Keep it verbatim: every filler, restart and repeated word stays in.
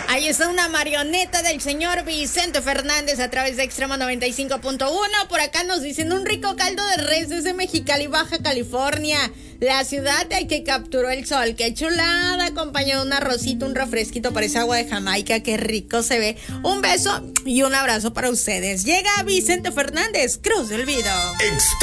Ahí está una marioneta del señor Vicente Fernández a través de Extremo noventa y cinco punto uno. Por acá nos dicen un rico caldo de res desde Mexicali, Baja California. La ciudad de que capturó el sol. Qué chulada, acompañado de un arrocito, un refresquito, parece agua de Jamaica. Qué rico se ve. Un beso y un abrazo para ustedes. Llega Vicente Fernández, Cruz del Vido.